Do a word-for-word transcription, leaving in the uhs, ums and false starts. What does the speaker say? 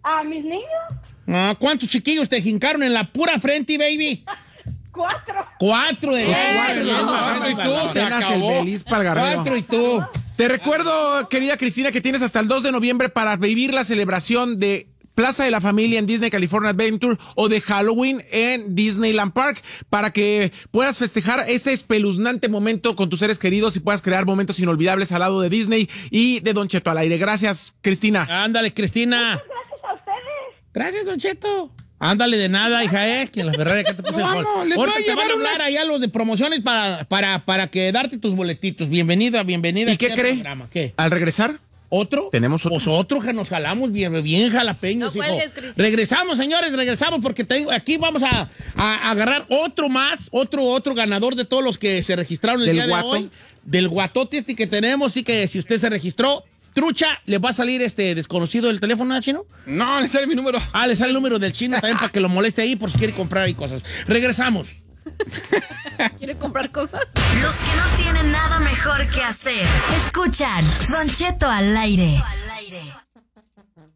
¿A mis niños? Ah, ¿cuántos chiquillos te jincaron en la pura frente, baby? Cuatro. Cuatro de Pues ellos. cuatro, No, cuatro y no, tú, no, se Apenas el acabó. Beliz para el Guerrero. Cuatro y tú. Te recuerdo, querida Cristina, que tienes hasta el dos de noviembre para vivir la celebración de Plaza de la Familia en Disney California Adventure o de Halloween en Disneyland Park para que puedas festejar ese espeluznante momento con tus seres queridos y puedas crear momentos inolvidables al lado de Disney y de Don Cheto al aire. Gracias, Cristina. Ándale, Cristina. Gracias a ustedes. Gracias, Don Cheto. Ándale de nada, hija, eh. Que en la Ferrari acá te puse el Vamos, sol. les voy Ahorita a te van llevar a hablar unas- allá los de promociones para, para, para que darte tus boletitos. Bienvenida, bienvenida. ¿Y aquí qué al cree? programa. ¿Qué? Al regresar, ¿Otro? Tenemos otro. Pues otro que nos jalamos bien, bien jalapeños. No hijo. cuelgues, Cris. Regresamos, señores, regresamos porque tengo, aquí vamos a, a agarrar otro más, otro, otro ganador de todos los que se registraron el Del día guato. de hoy. Del guatote este que tenemos. Así que si usted se registró, trucha, le va a salir este desconocido del teléfono, ¿no, chino? No, le sale mi número. Ah, le sale el número del chino también para que lo moleste ahí por si quiere comprar ahí cosas. Regresamos. ¿Quiere comprar cosas? Los que no tienen nada mejor que hacer. Escuchan Don Cheto al aire.